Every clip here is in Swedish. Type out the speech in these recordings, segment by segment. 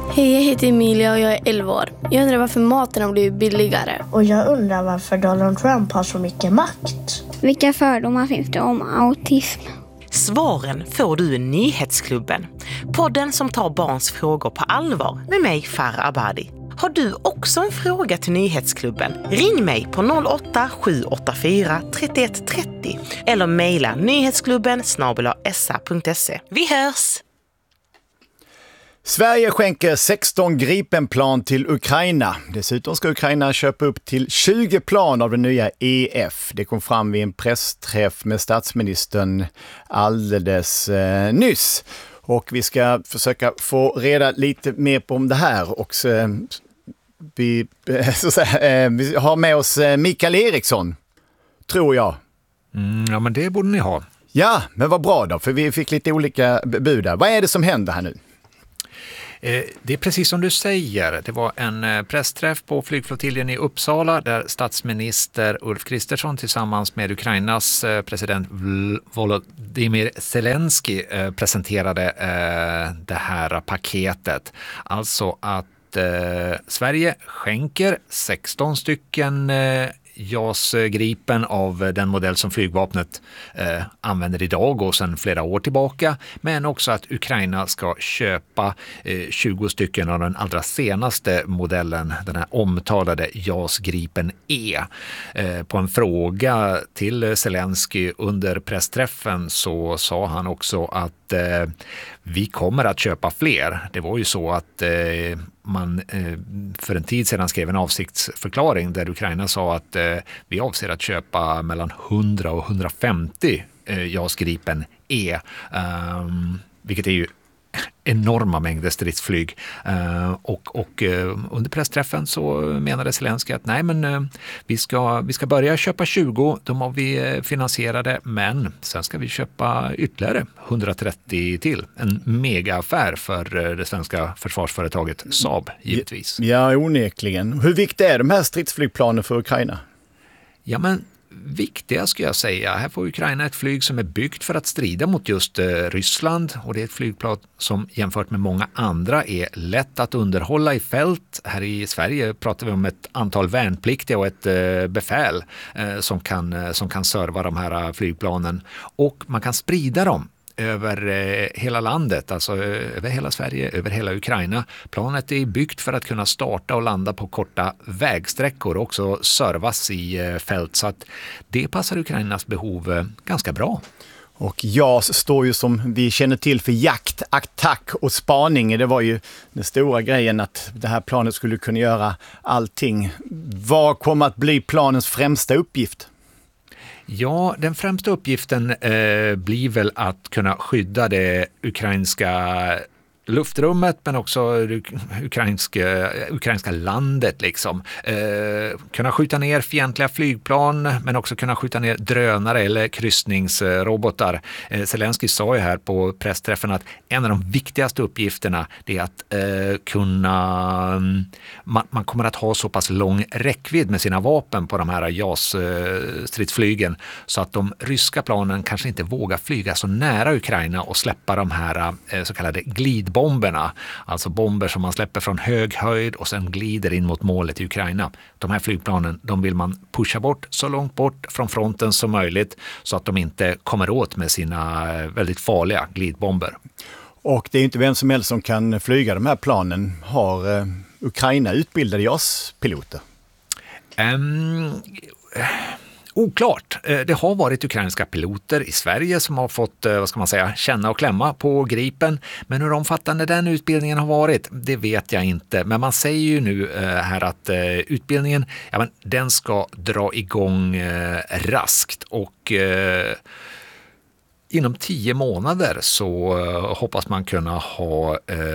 Hej, jag heter Emilia och jag är 11 år. Jag undrar varför maten har blivit billigare. Och jag undrar varför Donald Trump har så mycket makt. Vilka fördomar finns det om autism? Svaren får du i Nyhetsklubben. Podden som tar barns frågor på allvar med mig, Farah Abadi. Har du också en fråga till Nyhetsklubben? Ring mig på 08-784 31 30 eller mejla nyhetsklubben@sa.se. Vi hörs! Sverige skänker 16 Gripenplan till Ukraina. Dessutom ska Ukraina köpa upp till 20 plan av den nya EF. Det kom fram vid en pressträff med statsministern alldeles nyss. Och vi ska försöka få reda lite mer om det här. Och vi har med oss Mikael Eriksson, tror jag. Ja, men det borde ni ha. Ja, men vad bra då, för vi fick lite olika bud där. Vad är det som händer här nu? Det är precis som du säger. Det var en pressträff på flygflottiljen i Uppsala där statsminister Ulf Kristersson tillsammans med Ukrainas president Volodymyr Zelensky presenterade det här paketet. Alltså att Sverige skänker 16 stycken JAS Gripen av den modell som flygvapnet använder idag och sedan flera år tillbaka, men också att Ukraina ska köpa 20 stycken av den allra senaste modellen, den här omtalade JAS Gripen E. På en fråga till Zelensky under pressträffen så sa han också att vi kommer att köpa fler. Det var ju så att man för en tid sedan skrev en avsiktsförklaring där Ukraina sa att vi avser att köpa mellan 100 och 150 JAS Gripen E, vilket är ju enorma mängder stridsflyg. Och under pressträffen så menade Zelensky att nej, men vi ska börja köpa 20, de har vi finansierade, men sen ska vi köpa ytterligare 130 till. En megaaffär för det svenska försvarsföretaget Saab, givetvis. Ja, onekligen. Hur viktigt är de här stridsflygplanen för Ukraina? Ja, men viktiga ska jag säga. Här får Ukraina ett flyg som är byggt för att strida mot just Ryssland, och det är ett flygplan som jämfört med många andra är lätt att underhålla i fält. Här i Sverige pratar vi om ett antal värnpliktiga och ett befäl som kan serva de här flygplanen, och man kan sprida dem över hela landet, alltså över hela Sverige, över hela Ukraina. Planet är byggt för att kunna starta och landa på korta vägsträckor och också servas i fält, så att det passar Ukrainas behov ganska bra. Och JAS står ju som vi känner till för jakt, attack och spaning. Det var ju den stora grejen att det här planet skulle kunna göra allting. Vad kommer att bli planens främsta uppgift? Ja, den främsta uppgiften blir väl att kunna skydda det ukrainska luftrummet, men också ukrainska landet liksom. Kunna skjuta ner fientliga flygplan, men också kunna skjuta ner drönare eller kryssningsrobotar. Zelensky sa ju här på pressträffen att en av de viktigaste uppgifterna är att man kommer att ha så pass lång räckvidd med sina vapen på de här JAS-stridsflygen så att de ryska planen kanske inte vågar flyga så nära Ukraina och släppa de här så kallade glidbomberna. Alltså bomber som man släpper från hög höjd och sen glider in mot målet i Ukraina. De här flygplanen, de vill man pusha bort så långt bort från fronten som möjligt så att de inte kommer åt med sina väldigt farliga glidbomber. Och det är inte vem som helst som kan flyga de här planen. Har Ukraina utbildade JAS-piloter? Oklart. Det har varit ukrainska piloter i Sverige som har fått, känna och klämma på Gripen. Men hur omfattande den utbildningen har varit, det vet jag inte. Men man säger ju nu här att utbildningen, den ska dra igång raskt. Och inom 10 månader så hoppas man kunna ha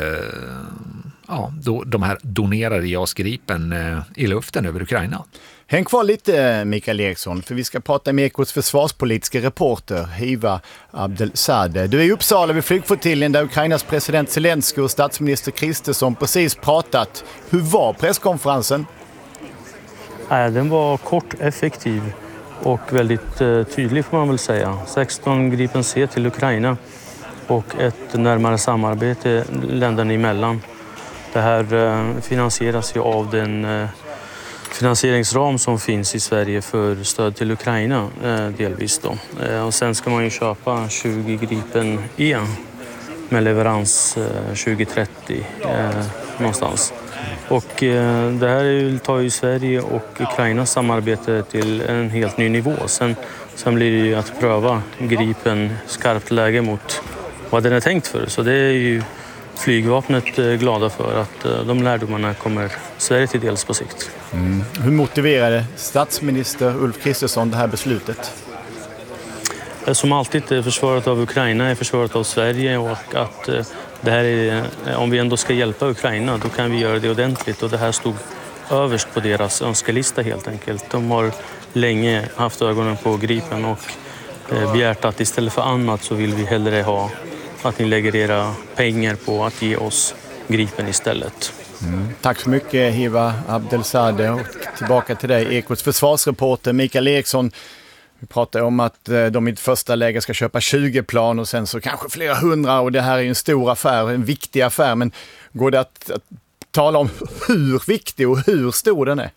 de här donerade JAS Gripen i luften över Ukraina. Häng kvar lite, Mikael Eriksson, för vi ska prata med Ekots försvarspolitiska reporter Hiva Abdelsadeh. Du är i Uppsala vid flygflottiljen där Ukrainas president Zelensky och statsminister Kristersson precis pratat. Hur var presskonferensen? Den var kort, effektiv och väldigt tydlig får man väl säga. 16 Gripen C till Ukraina och ett närmare samarbete länderna emellan. Det här finansieras ju av den finansieringsram som finns i Sverige för stöd till Ukraina delvis då. Och sen ska man ju köpa 20 Gripen E med leverans 2030 någonstans. Och det här tar ju Sverige och Ukrainas samarbete till en helt ny nivå. Sen blir det ju att pröva Gripen skarpt läge mot vad den är tänkt för. Så det är ju flygvapnet glada för att de lärdomarna kommer Sverige till dels på sikt. Hur motiverade statsminister Ulf Kristersson det här beslutet? Som alltid är försvaret av Ukraina är försvaret av Sverige och att det här är, om vi ändå ska hjälpa Ukraina då kan vi göra det ordentligt och det här stod överst på deras önskelista helt enkelt. De har länge haft ögonen på Gripen och begärt att istället för annat så vill vi hellre ha att ni lägger era pengar på att ge oss Gripen istället. Tack så mycket Hiva Abdelzadeh och tillbaka till dig, Ekots försvarsreporter Mikael Eriksson. Vi pratar om att de i ett första läge ska köpa 20 plan och sen så kanske flera hundra och det här är en stor affär, en viktig affär. Men går det att tala om hur viktig och hur stor den är?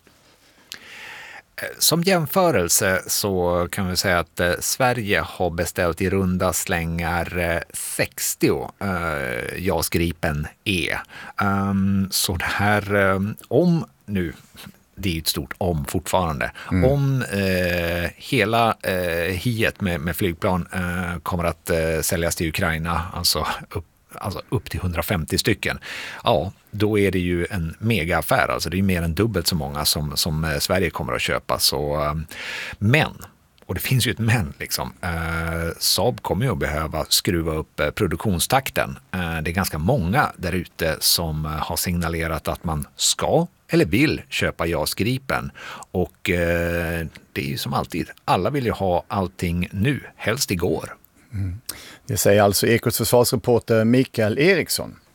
Som jämförelse så kan vi säga att Sverige har beställt i runda slängar 60 JAS Gripen E. Så det här, om nu, det är ju ett stort om fortfarande, om hela hiet med flygplan kommer att säljas till Ukraina, alltså upp till 150 stycken, ja, då är det ju en megaaffär. Alltså det är mer än dubbelt så många som Sverige kommer att köpa. Så, men, och det finns ju ett men liksom, Saab kommer ju att behöva skruva upp produktionstakten. Det är ganska många där ute som har signalerat att man ska eller vill köpa JAS Gripen. Och det är ju som alltid, alla vill ju ha allting nu, helst igår. Det säger alltså Ekots försvarsreporter Mikael Eriksson.